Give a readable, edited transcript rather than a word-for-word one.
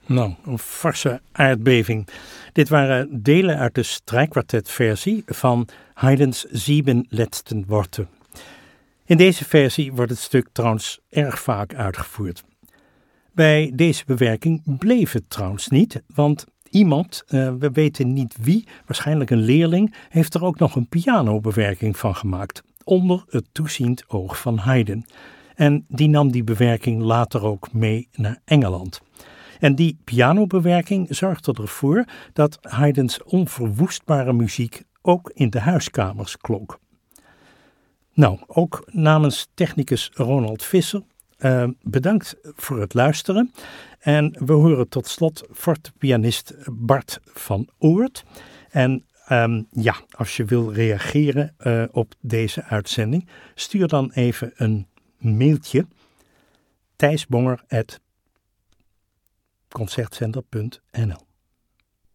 Nou, een forse aardbeving. Dit waren delen uit de strijkkwartetversie van Haydn's Sieben letzten Worte. In deze versie wordt het stuk trouwens erg vaak uitgevoerd. Bij deze bewerking bleef het trouwens niet, want iemand, we weten niet wie, waarschijnlijk een leerling, heeft er ook nog een pianobewerking van gemaakt, onder het toeziend oog van Haydn. En die nam die bewerking later ook mee naar Engeland. En die pianobewerking zorgde ervoor dat Haydn's onverwoestbare muziek ook in de huiskamers klonk. Nou, ook namens technicus Ronald Visser, bedankt voor het luisteren. En we horen tot slot fortepianist Bart van Oort. En als je wil reageren op deze uitzending, stuur dan even een mailtje. thijsbonger@concertcenter.nl